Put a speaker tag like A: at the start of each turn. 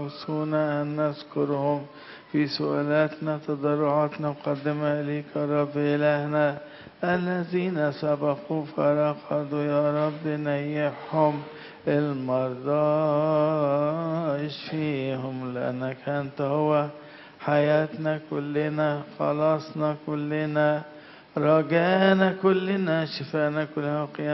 A: أوصونا أن نذكرهم في سؤالاتنا تضرعاتنا مقدمة إليك يا رب إلهنا. الذين سبقوا فرقدوا يا رب نيحهم، المرضى اشفيهم، لأنك أنت هو حياتنا كلنا، خلاصنا كلنا، رجانا كلنا، شفانا كلنا،